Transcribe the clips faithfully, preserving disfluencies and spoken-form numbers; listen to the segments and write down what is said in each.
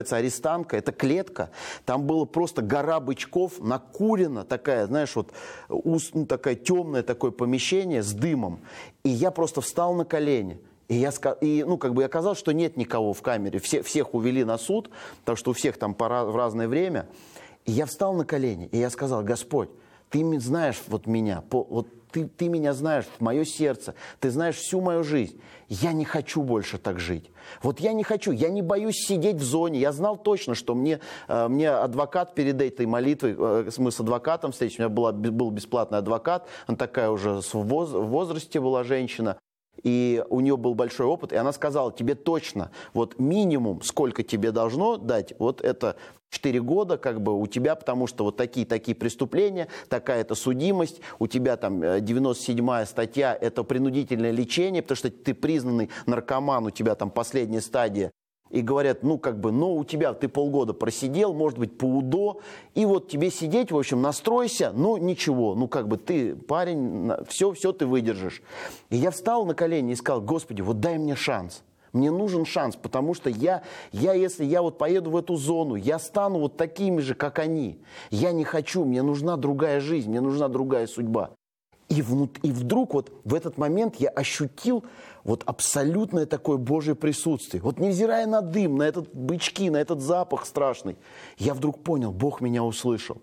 арестантка, это клетка, там была просто гора бычков, накурена, такая, знаешь, вот ну, такая темное такое помещение с дымом. И я просто встал на колени. И, я, и ну, как бы оказалось, что нет никого в камере. Все, всех увели на суд, потому что у всех там пора, в разное время. И я встал на колени, и я сказал: Господь, Ты знаешь вот меня, по, вот ты, ты меня знаешь, мое сердце, Ты знаешь всю мою жизнь. Я не хочу больше так жить. Вот я не хочу, я не боюсь сидеть в зоне. Я знал точно, что мне, мне адвокат перед этой молитвой, мы с адвокатом встретились, у меня была, был бесплатный адвокат, она такая уже в возрасте была женщина. И у нее был большой опыт, и она сказала: тебе точно, вот минимум, сколько тебе должно дать, вот это четыре года как бы у тебя, потому что вот такие-такие преступления, такая-то судимость, у тебя там девяносто седьмая статья, это принудительное лечение, потому что ты признанный наркоман, у тебя там последняя стадия. И говорят, ну, как бы, ну, у тебя ты полгода просидел, может быть, по УДО, и вот тебе сидеть, в общем, настройся, ну, ничего, ну, как бы, ты, парень, все, все ты выдержишь. И я встал на колени и сказал: Господи, вот дай мне шанс. Мне нужен шанс, потому что я, я, если я вот поеду в эту зону, я стану вот такими же, как они. Я не хочу, мне нужна другая жизнь, мне нужна другая судьба. И, внут... и вдруг вот в этот момент я ощутил вот абсолютное такое Божье присутствие. Вот невзирая на дым, на этот бычки, на этот запах страшный, я вдруг понял, Бог меня услышал.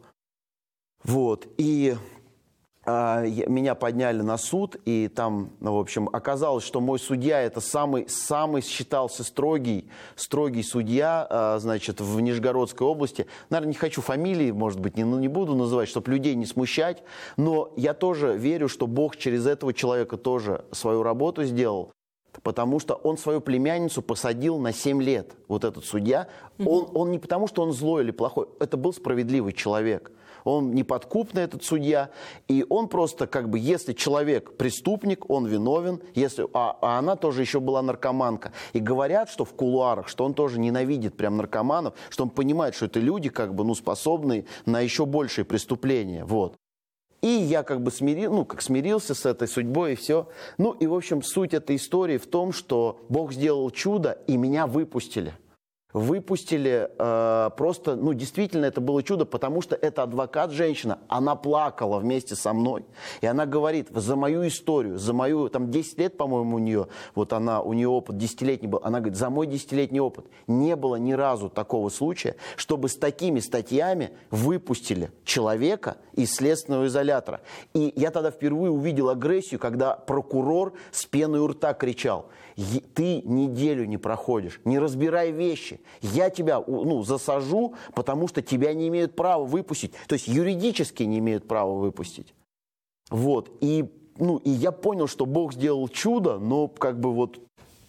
Вот, и а, я, меня подняли на суд, и там, ну, в общем, оказалось, что мой судья, это самый, самый считался строгий, строгий судья, а, значит, в Нижегородской области. Наверное, не хочу фамилии, может быть, не, ну, не буду называть, чтобы людей не смущать, но я тоже верю, что Бог через этого человека тоже свою работу сделал, потому что он свою племянницу посадил на семь лет, вот этот судья. Mm-hmm. Он, он не потому, что он злой или плохой, это был справедливый человек. Он неподкупный, этот судья, и он просто, как бы, если человек преступник, он виновен, если, а, а она тоже еще была наркоманка. И говорят, что в кулуарах, что он тоже ненавидит прям наркоманов, что он понимает, что это люди, как бы, ну, способные на еще большие преступления, вот. И я как бы смирил, ну, как смирился с этой судьбой, и все. Ну, и, в общем, суть этой истории в том, что Бог сделал чудо, и меня выпустили. Выпустили э, просто, ну, действительно, это было чудо, потому что эта адвокат, женщина, она плакала вместе со мной. И она говорит: за мою историю, за мою, там, десять лет, по-моему, у нее, вот она, у нее опыт десятилетний был, она говорит: за мой десятилетний опыт не было ни разу такого случая, чтобы с такими статьями выпустили человека из следственного изолятора. И я тогда впервые увидел агрессию, когда прокурор с пеной у рта кричал: ты неделю не проходишь, не разбирай вещи. Я тебя, ну, засажу, потому что тебя не имеют права выпустить. То есть юридически не имеют права выпустить. Вот. И, ну, и я понял, что Бог сделал чудо, но как бы вот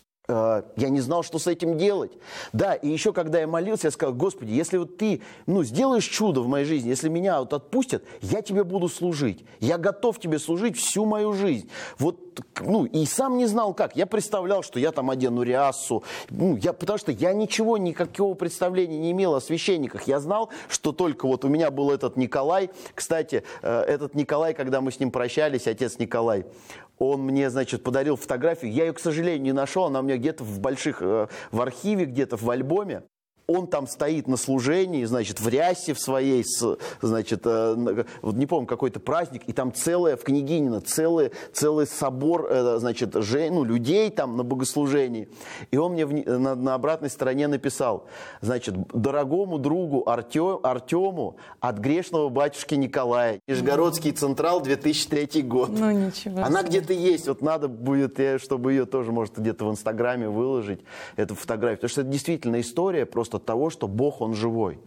э, я не знал, что с этим делать. Да, и еще когда я молился, я сказал: Господи, если вот ты, ну, сделаешь чудо в моей жизни, если меня вот отпустят, я тебе буду служить. Я готов тебе служить всю мою жизнь. Вот, ну, и сам не знал как. Я представлял, что я там одену рясу. Ну, я, потому что я ничего, никакого представления не имел о священниках. Я знал, что только вот у меня был этот Николай. Кстати, этот Николай, когда мы с ним прощались, отец Николай, он мне, значит, подарил фотографию. Я ее, к сожалению, не нашел. Она у меня где-то в больших, в архиве, где-то в альбоме. Он там стоит на служении, значит, в рясе в своей, с, значит, э, вот не помню, какой-то праздник, и там целая, в Княгинино, целый, целый собор, э, значит, жен, ну, людей там на богослужении. И он мне в, на, на обратной стороне написал, значит: дорогому другу Артем, Артему от грешного батюшки Николая. Нижегородский Централ, две тысячи третий год. Ну, ничего. Она где-то есть, вот надо будет, чтобы ее тоже, может, где-то в Инстаграме выложить, эту фотографию. Потому что это действительно история просто того, что Бог, Он живой.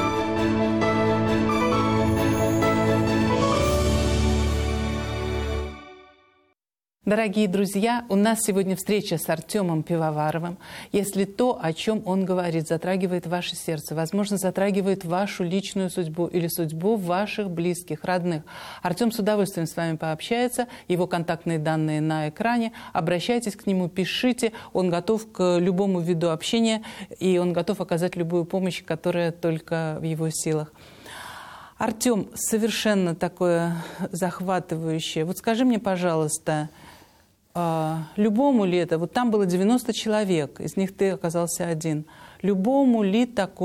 Дорогие друзья, у нас сегодня встреча с Артемом Пивоваровым. Если то, о чем он говорит, затрагивает ваше сердце, возможно, затрагивает вашу личную судьбу или судьбу ваших близких, родных, Артем с удовольствием с вами пообщается. Его контактные данные на экране. Обращайтесь к нему, пишите. Он готов к любому виду общения, и он готов оказать любую помощь, которая только в его силах. Артем, совершенно такое захватывающее. Вот скажи мне, пожалуйста, любому ли это, вот там было девяносто человек, из них ты оказался один, Любому ли такому